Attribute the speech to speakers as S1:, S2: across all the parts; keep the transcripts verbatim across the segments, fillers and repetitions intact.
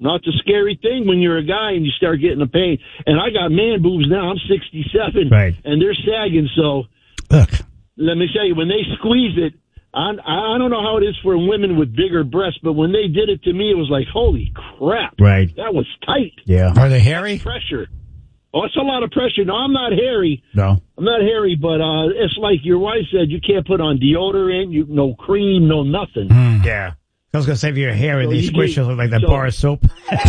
S1: Not the scary thing when you're a guy and you start getting the pain. And I got man boobs now. I'm sixty-seven,
S2: right.
S1: and they're sagging. So
S3: Look.
S1: let me tell you, when they squeeze it, I, I don't know how it is for women with bigger breasts, but when they did it to me, it was like, holy crap.
S2: Right.
S1: That was tight.
S2: Yeah.
S3: Are they hairy?
S1: Pressure. Oh, it's a lot of pressure. No, I'm not hairy.
S2: No.
S1: I'm not hairy, but uh, it's like your wife said, you can't put on deodorant, you no cream, no nothing.
S2: Mm. Yeah. I was going to say, if your hair and
S1: So
S2: they
S1: you
S2: squish
S1: get-
S2: it like that
S1: so-
S2: bar of soap.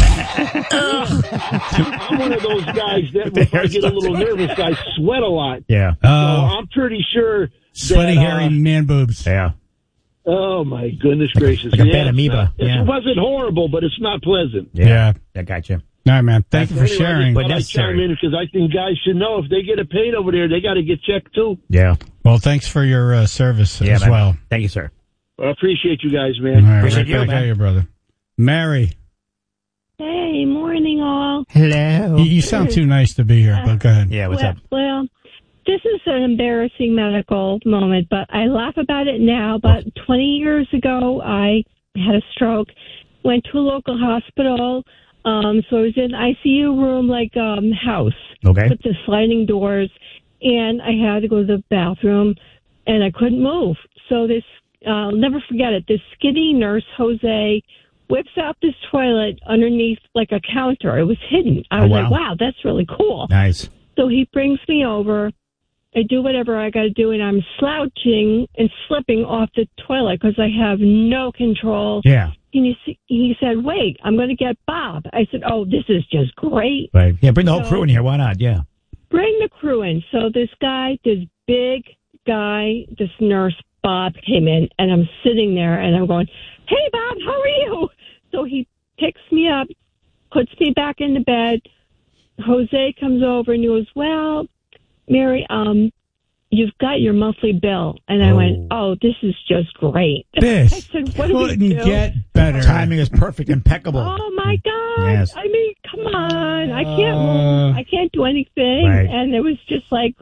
S1: I'm one of those guys that if I get a little nervous, I sweat a lot.
S2: Yeah.
S1: So
S3: Oh,
S1: I'm pretty sure
S3: sweaty,
S1: that,
S3: hairy
S1: uh,
S3: man boobs.
S2: Yeah.
S1: Oh, my goodness gracious.
S2: like a
S1: Yeah,
S2: bad
S1: it's
S2: amoeba.
S1: not-
S2: Yeah.
S1: It wasn't horrible, but it's not pleasant.
S2: Yeah.
S3: Yeah.
S2: I got you.
S3: All right, man. Thank you for
S1: Anyway,
S3: sharing.
S1: I
S2: But
S1: just thought I'd
S2: necessary.
S1: chime in because I think guys should know if they get a pain over there, they got to get checked too.
S2: Yeah.
S3: Well, thanks for your uh, service
S2: Yeah,
S3: as
S2: man.
S3: well.
S2: Thank you, sir.
S1: I appreciate you guys,
S3: All
S1: man.
S3: right,
S2: Appreciate
S3: right
S2: you,
S3: back
S2: man.
S3: at you, brother. Mary,
S4: Hey, morning all.
S2: Hello.
S3: you, you sound too nice to be here, but go ahead.
S2: Yeah, what's
S4: well,
S2: up?
S4: well, this is an embarrassing medical moment, but I laugh about it now. But twenty years ago, I had a stroke, went to a local hospital. Um, so I was in I C U room, like um, house,
S2: Okay.
S4: with the sliding doors, and I had to go to the bathroom, and I couldn't move. So this, uh, I'll never forget it. This skinny nurse, Jose, whips out this toilet underneath like a counter. It was hidden. I
S2: Oh,
S4: was
S2: wow.
S4: like, wow, that's really cool.
S2: Nice.
S4: So he brings me over. I do whatever I got to do, and I'm slouching and slipping off the toilet because I have no control.
S2: Yeah.
S4: And he, s- he said, wait, I'm going to get Bob. I said, oh, this is just great.
S2: Right. Yeah, bring the whole
S4: So-
S2: crew in here. Why not? Yeah.
S4: Bring the crew in. So this guy, this big guy, this nurse, Bob, came in, and I'm sitting there, and I'm going, hey, Bob, how are you? So he picks me up, puts me back in the bed. Jose comes over, and he goes, well, Mary, um, you've got your monthly bill. And I
S2: Oh.
S4: went, oh, this is just great. I
S3: This
S4: said, what do we
S3: couldn't
S4: do?
S3: get better.
S2: Timing is perfect, impeccable.
S4: Oh my God!
S2: Yes.
S4: I mean, come on! I can't
S3: Uh,
S4: move. I can't do anything.
S2: Right.
S4: And it was just like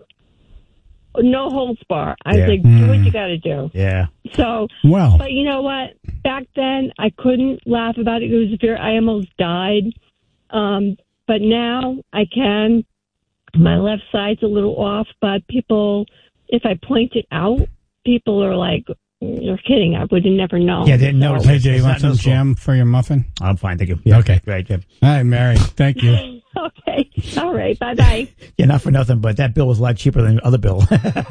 S4: no holds bar. I
S2: Yeah.
S4: was like, do what you got to do.
S2: Yeah.
S4: So,
S3: Well,
S4: but you know what? Back then, I couldn't laugh about it. It was very. I almost died. Um, but now I can. My left side's a little off, but people, if I point it out, people are like, "You're kidding! I would have never known."
S2: Yeah, they didn't notice.
S3: hey, do you
S2: It's
S3: want
S2: not
S3: some
S2: noticeable.
S3: jam for your muffin?
S2: I'm fine, thank you. Yeah.
S3: Okay.
S2: Right, yeah.
S3: All right, Mary. Thank you.
S4: Okay. All right. Bye bye.
S2: Yeah, not for nothing, but that bill was a lot cheaper than the other bill.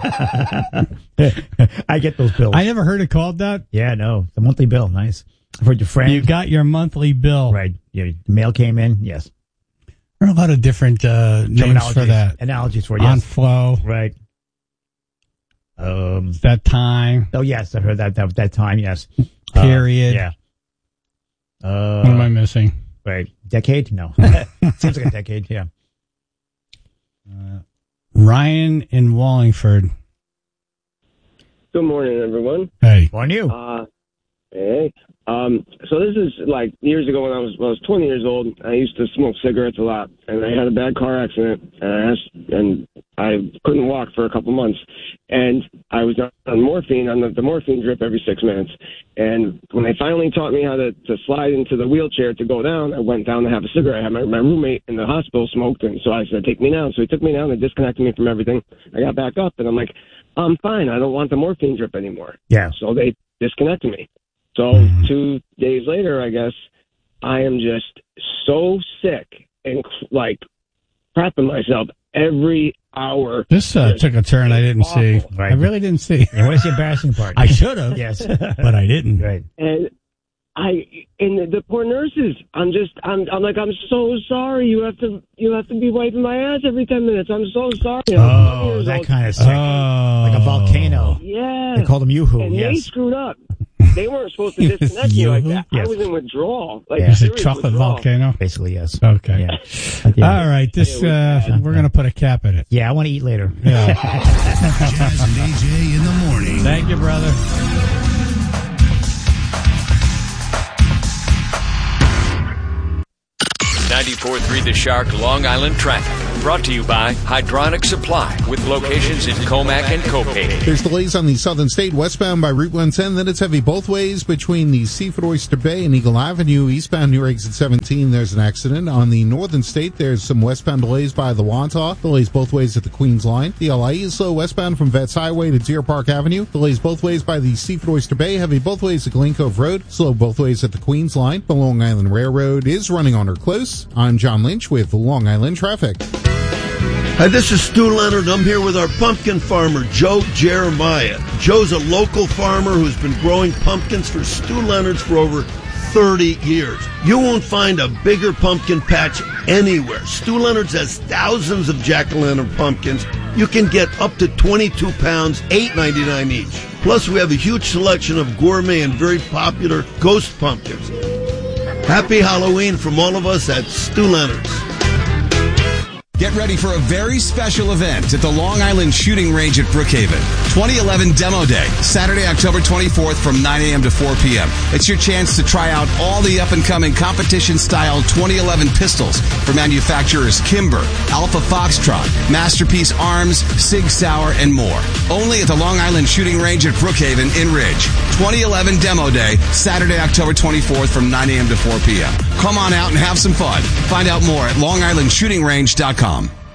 S2: I get those bills.
S3: I never heard it called that.
S2: Yeah, no. The monthly bill, nice. For your friend.
S3: You got your monthly bill.
S2: Right. Yeah, the mail came in, yes.
S3: There are a lot of different uh, names for
S2: Terminologies.
S3: that.
S2: Analogies for it,
S3: On
S2: yes.
S3: flow,
S2: Right. Um.
S3: that time,
S2: Oh, yes, I heard that that, that time, yes.
S3: period.
S2: Uh, yeah. Uh,
S3: What am I missing?
S2: Right. Decade? No. Seems like a decade, yeah.
S3: Ryan in Wallingford.
S5: Good morning, everyone.
S3: Hey.
S2: On you.
S5: Uh, hey. Um, so this is like years ago when I was when I was twenty years old. I used to smoke cigarettes a lot, and I had a bad car accident, and I asked, and I couldn't walk for a couple months, and I was on morphine on the, the morphine drip every six minutes. And when they finally taught me how to, to slide into the wheelchair to go down, I went down to have a cigarette. I had my, my roommate in the hospital smoked, and so I said, "Take me down." So he took me down. They disconnected me from everything. I got back up, and I'm like, "I'm fine. I don't want the morphine drip anymore."
S2: Yeah.
S5: So they disconnected me. So two days later, I guess, I am just so sick and like crapping myself every hour.
S3: This uh,
S5: Just
S3: took a turn I didn't see.
S5: awful.
S2: Right.
S3: I really didn't see.
S2: And what's the embarrassing part?
S3: I should have,
S2: Yes.
S3: but I didn't.
S2: Right.
S5: And I and the, the poor nurses. I'm just I'm I'm like I'm so sorry. You have to you have to be wiping my ass every ten minutes. I'm so sorry. I'm twenty
S2: Oh,
S5: years
S2: that
S5: old.
S2: kind of sick.
S3: Oh.
S2: Like a volcano.
S5: Yeah.
S2: They called him Yoo-hoo,
S5: And they
S2: yes.
S5: screwed up. They weren't supposed to disconnect me like that.
S2: Yes.
S5: I was in withdrawal. Like
S2: Yeah.
S3: Is it
S5: serious
S3: chocolate
S5: withdrawal.
S3: volcano?
S2: Basically, yes.
S3: Okay.
S2: Yeah. Yeah.
S3: All right. This uh, we're going to put a cap in it.
S2: Yeah, I want to eat later.
S3: Yeah.
S6: Jazz and A J in the morning.
S3: Thank you, brother.
S7: ninety-four point three The Shark Long Island traffic. Brought to you by Hydronic Supply with locations in Comac and Copay.
S8: There's delays on the Southern State westbound by Route one ten. Then it's heavy both ways between the Seafood Oyster Bay and Eagle Avenue. Eastbound near exit seventeen, there's an accident. On the Northern State, there's some westbound delays by the Wantagh. Delays both ways at the Queens line. The L I E is slow westbound from Vets Highway to Deer Park Avenue. Delays both ways by the Seafood Oyster Bay. Heavy both ways at Glen Cove Road. Slow both ways at the Queens line. The Long Island Railroad is running on or close. I'm John Lynch with Long Island Traffic.
S9: Hi, this is Stu Leonard. I'm here with our pumpkin farmer, Joe Jeremiah. Joe's a local farmer who's been growing pumpkins for Stu Leonard's for over thirty years. You won't find a bigger pumpkin patch anywhere. Stu Leonard's has thousands of jack-o'-lantern pumpkins. You can get up to twenty-two pounds, eight ninety-nine each. Plus, we have a huge selection of gourmet and very popular ghost pumpkins. Happy Halloween from all of us at Stu Leonard's.
S10: Get ready for a very special event at the Long Island Shooting Range at Brookhaven. twenty eleven Demo Day, Saturday, October twenty-fourth from nine a.m. to four p.m. It's your chance to try out all the up-and-coming competition-style twenty eleven pistols for manufacturers Kimber, Alpha Foxtrot, Masterpiece Arms, Sig Sauer, and more. Only at the Long Island Shooting Range at Brookhaven in Ridge. twenty eleven Demo Day, Saturday, October twenty-fourth from nine a.m. to four p.m. Come on out and have some fun. Find out more at long island shooting range dot com.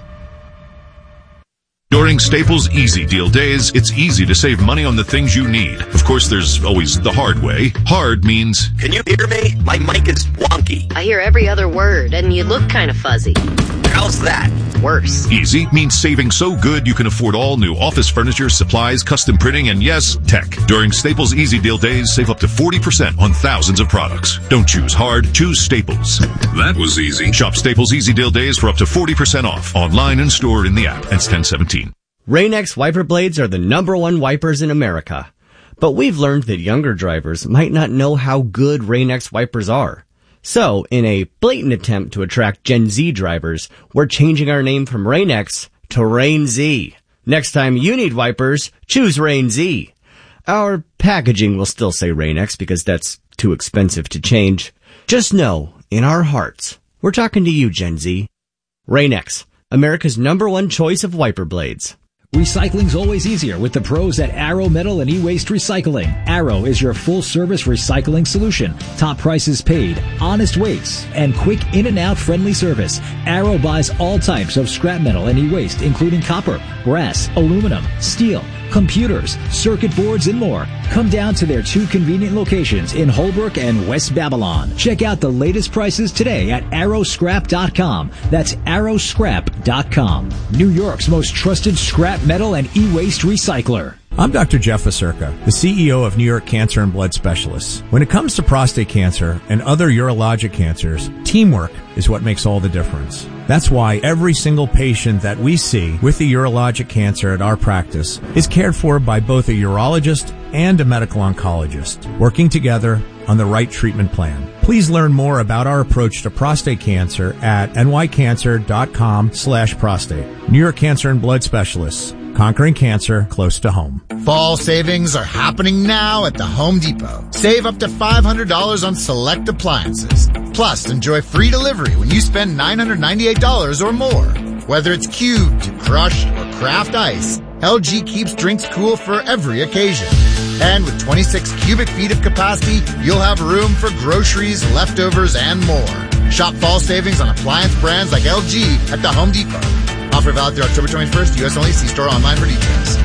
S11: During Staples Easy Deal Days, it's easy to save money on the things you need. Of course, there's always the hard way. Hard means...
S12: Can you hear me? My mic is wonky.
S13: I hear every other word, and you look kind of fuzzy.
S12: How's that?
S13: Worse.
S11: Easy means saving so good you can afford all new office furniture, supplies, custom printing, and yes, tech. During Staples Easy Deal Days, save up to forty percent on thousands of products. Don't choose hard, choose Staples. That was easy. Shop Staples Easy Deal Days for up to forty percent off. Online and store in the app. It's ten seventeen.
S14: Rain-X wiper blades are the number one wipers in America. But we've learned that younger drivers might not know how good Rain-X wipers are. So, in a blatant attempt to attract Gen Z drivers, we're changing our name from Rain-X to Rain-Z. Next time you need wipers, choose Rain-Z. Our packaging will still say Rain-X because that's too expensive to change. Just know, in our hearts, we're talking to you, Gen Z. Rain-X, America's number one choice of wiper blades.
S15: Recycling's always easier with the pros at Arrow Metal and E-Waste Recycling. Arrow is your full-service recycling solution. Top prices paid, honest weights, and quick in-and-out friendly service. Arrow buys all types of scrap metal and e-waste, including copper, brass, aluminum, steel, computers, circuit boards, and more. Come down to their two convenient locations in Holbrook and West Babylon. Check out the latest prices today at arrow scrap dot com. That's arrow scrap dot com. New York's most trusted scrap metal and e-waste recycler.
S16: I'm Doctor Jeff Vaserka, the C E O of New York Cancer and Blood Specialists. When it comes to prostate cancer and other urologic cancers, teamwork is what makes all the difference. That's why every single patient that we see with a urologic cancer at our practice is cared for by both a urologist and a medical oncologist, working together on the right treatment plan. Please learn more about our approach to prostate cancer at n y cancer dot com slash prostate. New York Cancer and Blood Specialists, conquering cancer close to home.
S17: Fall savings are happening now at the Home Depot. Save up to five hundred dollars on select appliances. Plus, enjoy free delivery when you spend nine hundred ninety-eight dollars or more. Whether it's cubed, crushed, or craft ice, L G keeps drinks cool for every occasion. And with twenty-six cubic feet of capacity, you'll have room for groceries, leftovers, and more. Shop fall savings on appliance brands like L G at the Home Depot. Offer valid through October twenty-first, U S only. See store online for details.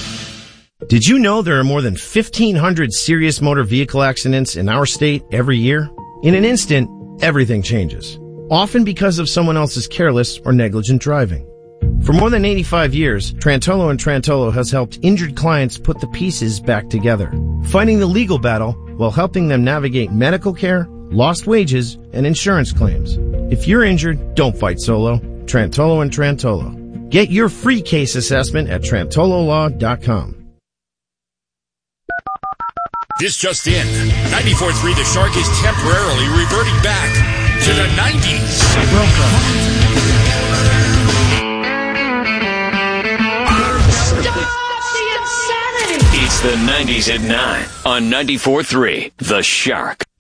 S18: Did you know there are more than fifteen hundred serious motor vehicle accidents in our state every year? In an instant, everything changes. Often because of someone else's careless or negligent driving. For more than eighty-five years, Trantolo and Trantolo has helped injured clients put the pieces back together, fighting the legal battle while helping them navigate medical care, lost wages, and insurance claims. If you're injured, don't fight solo. Trantolo and Trantolo. Get your free case assessment at trantolo law dot com.
S19: This just in. ninety-four point three The Shark is temporarily reverting back to the nineties. Welcome. It's the nineties at nine on ninety-four point three The Shark.